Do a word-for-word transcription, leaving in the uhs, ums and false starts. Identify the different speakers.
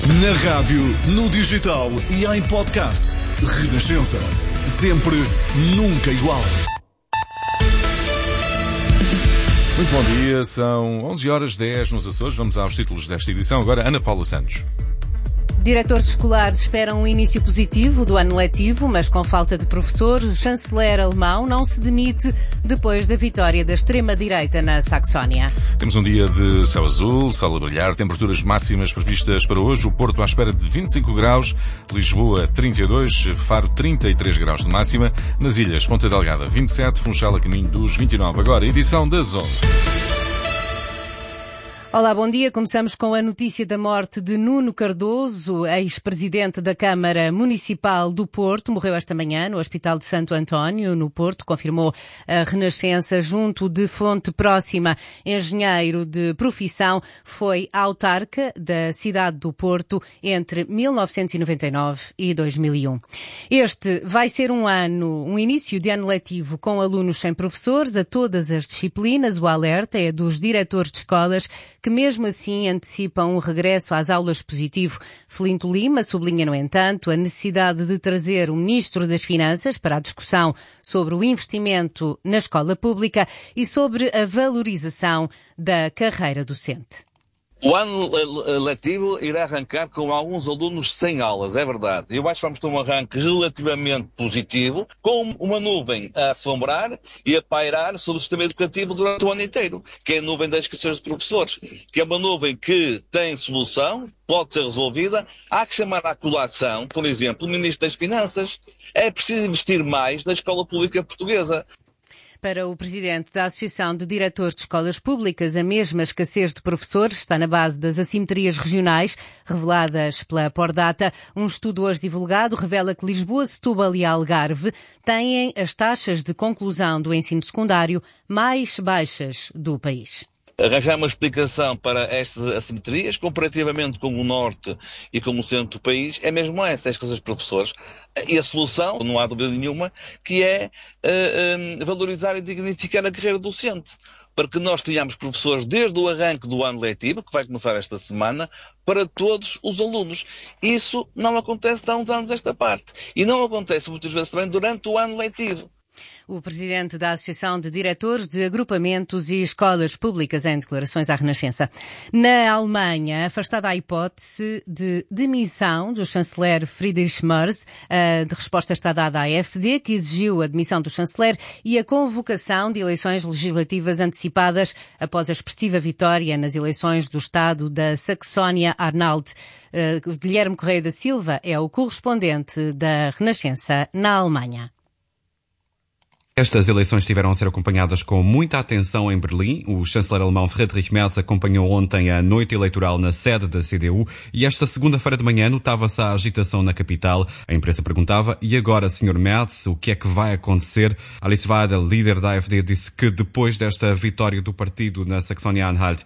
Speaker 1: Na rádio, no digital e em podcast. Renascença. Sempre, nunca igual.
Speaker 2: Muito bom dia, são onze horas e dez nos Açores. Vamos aos títulos desta edição. Agora, Ana Paula Santos.
Speaker 3: Diretores escolares esperam um início positivo do ano letivo, mas com falta de professores, o chanceler alemão não se demite depois da vitória da extrema-direita na Saxónia.
Speaker 2: Temos um dia de céu azul, sol a brilhar, temperaturas máximas previstas para hoje. O Porto à espera de vinte e cinco graus, Lisboa trinta e dois, Faro trinta e três graus de máxima. Nas ilhas, Ponta Delgada vinte e sete, Funchal a caminho dos vinte e nove. Agora, edição das onze.
Speaker 3: Olá, bom dia. Começamos com a notícia da morte de Nuno Cardoso, ex-presidente da Câmara Municipal do Porto. Morreu esta manhã no Hospital de Santo António, no Porto, confirmou a Renascença junto de fonte próxima. Engenheiro de profissão, foi autarca da cidade do Porto entre mil novecentos e noventa e nove e dois mil e um. Este vai ser um ano, um início de ano letivo com alunos sem professores a todas as disciplinas. O alerta é dos diretores de escolas que mesmo assim antecipam um regresso às aulas positivo. Felinto Lima sublinha, no entanto, a necessidade de trazer o Ministro das Finanças para a discussão sobre o investimento na escola pública e sobre a valorização da carreira docente.
Speaker 4: O ano letivo irá arrancar com alguns alunos sem aulas, é verdade. Eu acho que vamos ter um arranque relativamente positivo, com uma nuvem a assombrar e a pairar sobre o sistema educativo durante o ano inteiro, que é a nuvem das escassez de professores, que é uma nuvem que tem solução, pode ser resolvida. Há que chamar à colação, por exemplo, o Ministro das Finanças. É preciso investir mais na escola pública portuguesa.
Speaker 3: Para o presidente da Associação de Diretores de Escolas Públicas, a mesma escassez de professores está na base das assimetrias regionais reveladas pela Pordata. Um estudo hoje divulgado revela que Lisboa, Setúbal e Algarve têm as taxas de conclusão do ensino secundário mais baixas do país.
Speaker 4: Arranjar uma explicação para estas assimetrias, comparativamente com o norte e com o centro do país, é mesmo essa, é a escassez de professores. E a solução, não há dúvida nenhuma, que é uh, uh, valorizar e dignificar a carreira docente, para que nós tenhamos professores desde o arranque do ano letivo, que vai começar esta semana, para todos os alunos. Isso não acontece há uns anos esta parte. E não acontece muitas vezes também durante o ano letivo.
Speaker 3: O presidente da Associação de Diretores de Agrupamentos e Escolas Públicas em declarações à Renascença. Na Alemanha, afastada a hipótese de demissão do chanceler Friedrich Merz, a resposta está dada à A F D, que exigiu a demissão do chanceler e a convocação de eleições legislativas antecipadas após a expressiva vitória nas eleições do Estado da Saxónia-Anhalt. Guilherme Correia da Silva é o correspondente da Renascença na Alemanha.
Speaker 5: Estas eleições tiveram a ser acompanhadas com muita atenção em Berlim. O chanceler alemão Friedrich Merz acompanhou ontem a noite eleitoral na sede da C D U e esta segunda-feira de manhã notava-se a agitação na capital. A imprensa perguntava: e agora, senhor Merz, o que é que vai acontecer? Alice Weidel, líder da A F D, disse que depois desta vitória do partido na Saxónia-Anhalt